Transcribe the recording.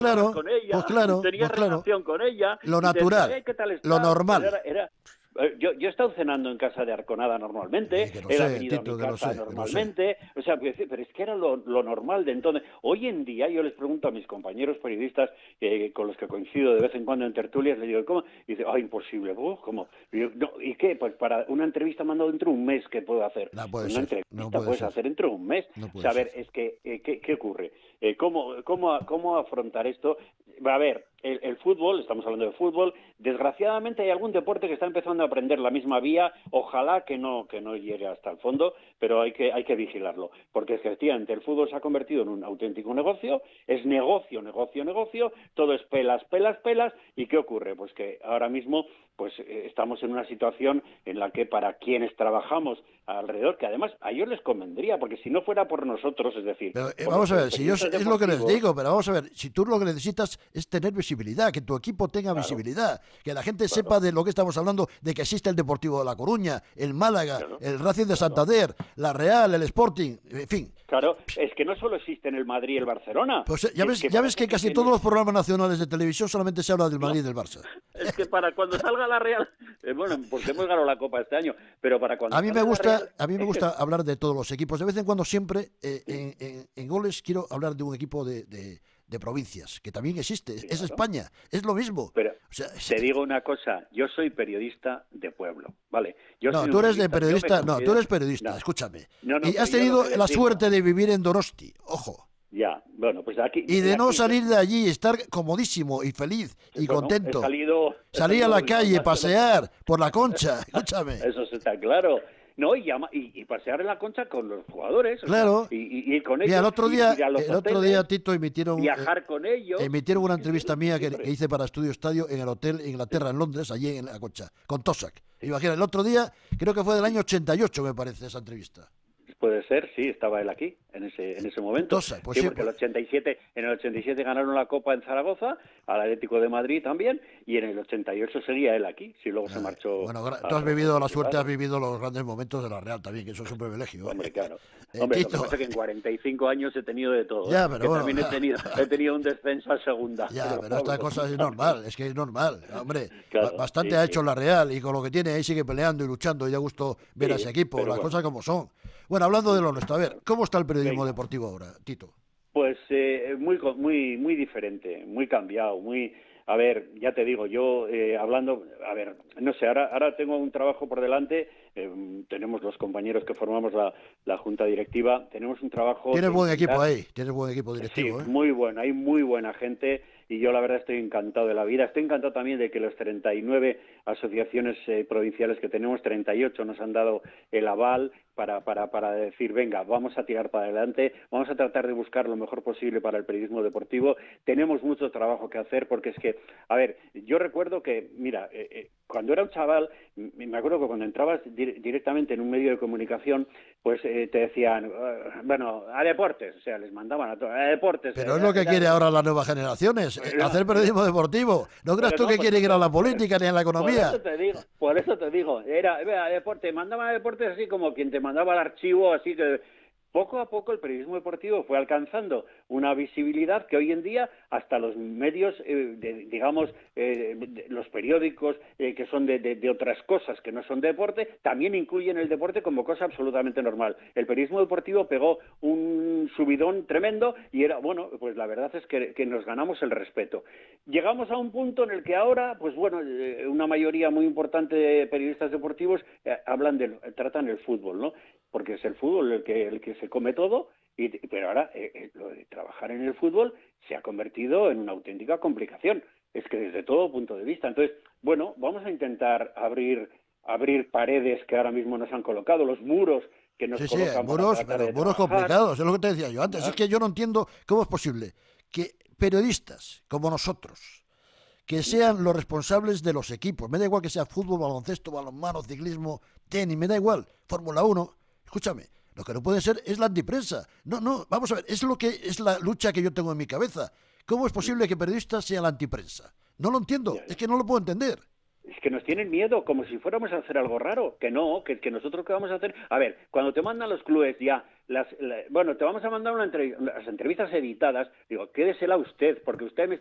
claro, con ella, pues claro, tenías pues claro. relación con ella. Lo Y te natural, decía, ¿qué tal lo estás? normal. Yo he estado cenando en casa de Arconada normalmente, Que lo él ha sé, venido a mi Tito, que lo casa sé, que lo sé. normalmente, o sea, pero es que era lo normal de entonces. Hoy en día yo les pregunto a mis compañeros periodistas con los que coincido de vez en cuando en tertulias, les digo, ¿cómo? Y dice, imposible, ¿cómo? Y yo, no, ¿y qué? Pues para una entrevista me han dado dentro de un mes, ¿qué puedo hacer? No puede Pues una ser, no entrevista puede puedes ser, hacer dentro de un mes. no O sea, puede a ser. ver, es que, ¿qué ocurre? ¿Cómo afrontar esto? A ver, el fútbol, estamos hablando de fútbol, desgraciadamente hay algún deporte que está empezando a aprender la misma vía, ojalá que no llegue hasta el fondo, pero hay que vigilarlo, porque efectivamente el fútbol se ha convertido en un auténtico negocio, es negocio, negocio, negocio, todo es pelas, pelas, pelas, ¿y qué ocurre? Pues que ahora mismo pues estamos en una situación en la que para quienes trabajamos alrededor, que además a ellos les convendría, porque si no fuera por nosotros, es decir, Pero por los vamos a ver, si yo periodistas es lo que les deportivos, digo, pero vamos a ver, si tú lo que necesitas es tener visibilidad, que tu equipo tenga claro, visibilidad, que la gente claro, sepa de lo que estamos hablando, de que existe el Deportivo de La Coruña, el Málaga, claro, el Racing de claro. Santander, la Real, el Sporting, en fin. Claro, es que no solo existen el Madrid y el Barcelona, Pues si es que ya para ves eso que que casi todos tienes... los programas nacionales de televisión solamente se habla del No, Madrid y del Barça. es que para cuando salga la Real... bueno, porque hemos ganado la Copa este año, pero para cuando salga la Real... A mí me gusta hablar de todos los equipos. De vez en cuando siempre en goles quiero hablar de un equipo de provincias, que también existe. Es Claro, España, es lo mismo. pero O sea, te digo una cosa, yo soy periodista de pueblo, ¿vale? Yo no, soy tú un eres de periodista, yo me periodista, no, tú considero... eres periodista, No, escúchame. no, Y has pero yo lo tenido que la les digo, suerte de vivir en Donosti, ojo. ya, bueno, pues aquí, Y de no aquí salir de allí, estar comodísimo y feliz y bueno, he contento. salido, he Salir a salido la igual calle, más que los... pasear por la Concha, escúchame. Eso está claro. No, y pasear en la Concha con los jugadores, o sea, Claro. y ir con Mira, ellos, ir a los el otro día, hoteles, Tito, viajar con ellos. emitieron una Sí, sí, entrevista mía que siempre. hice para Estudio Estadio en el Hotel Inglaterra, en Londres, allí en la Concha, con Tosak. Sí, Imagina, el otro día, creo que fue del sí. año 88, me parece, esa entrevista. Puede ser, sí, estaba él aquí en ese momento. Tosak, pues Sí, sí, porque en el 87 ganaron la Copa en Zaragoza, al Atlético de Madrid también, y en el 88 seguía él aquí, si luego se marchó bueno, tú has a vivido la suerte, has Portugal. vivido los grandes momentos de la Real también, que eso es un privilegio. Hombre, claro. Hombre, lo que Tito, pasa es que en 45 años he tenido de todo, ¿eh? ya, pero Que bueno, también he tenido un descenso a segunda. ya, Pero pero esta Pablo, cosa es normal, es que es normal. Hombre, claro, bastante sí, ha hecho sí, la Real y con lo que tiene ahí sigue peleando y luchando y da gusto ver a sí, ese equipo, pero las bueno, cosas como son. Bueno, hablando de lo nuestro, a ver, claro. ¿cómo está el periodismo Venga. deportivo ahora, Tito? Pues muy diferente, muy cambiado, muy... A ver, ya te digo, yo hablando, a ver, no sé, ahora tengo un trabajo por delante, tenemos los compañeros que formamos la junta directiva, tenemos un trabajo Tienes de buen equipo intentar... ahí, tienes buen equipo Sí, directivo, ¿eh? muy bueno, hay muy buena gente y yo la verdad estoy encantado de la vida. Estoy encantado también de que las 39 asociaciones provinciales que tenemos, 38 nos han dado el aval para decir, venga, vamos a tirar para adelante, vamos a tratar de buscar lo mejor posible para el periodismo deportivo. Tenemos mucho trabajo que hacer porque es que, a ver, yo recuerdo que, mira, cuando era un chaval, me acuerdo que cuando entrabas directamente en un medio de comunicación, pues te decían, bueno, a deportes, o sea, les mandaban a todos, a deportes. Pero es lo que quiere ahora las nuevas generaciones, hacer periodismo deportivo. ¿No creas Pero tú no, que pues quieren ir a la política ni a la economía? por eso te digo, era a deporte, mandaban a deportes así como quien te mandaba el archivo, así que poco a poco el periodismo deportivo fue alcanzando una visibilidad que hoy en día hasta los medios, digamos, los periódicos que son de otras cosas que no son deporte, también incluyen el deporte como cosa absolutamente normal. El periodismo deportivo pegó un subidón tremendo y era, bueno, pues la verdad es que nos ganamos el respeto. Llegamos a un punto en el que ahora, pues bueno, una mayoría muy importante de periodistas deportivos tratan el fútbol, ¿no? Porque es el fútbol el que se come todo, pero ahora lo de trabajar en el fútbol se ha convertido en una auténtica complicación. Es que desde todo punto de vista. Entonces, bueno, vamos a intentar abrir paredes que ahora mismo nos han colocado, los muros que nos Sí, colocan para muros, tratar pero de muros trabajar. complicados, es lo que te decía yo antes. Es que yo no entiendo cómo es posible que periodistas como nosotros, que sean los responsables de los equipos, me da igual que sea fútbol, baloncesto, balonmano, ciclismo, tenis, me da igual, Fórmula 1, escúchame, lo que no puede ser es la antiprensa. No, vamos a ver, es lo que es la lucha que yo tengo en mi cabeza. ¿Cómo es posible que periodistas sean la antiprensa? No lo entiendo, Ya, es ya. que no lo puedo entender. Es que nos tienen miedo, como si fuéramos a hacer algo raro. Que no, que nosotros qué vamos a hacer. A ver, cuando te mandan los clubes ya, bueno, te vamos a mandar las entrevistas editadas, digo, quédesela usted, porque usted me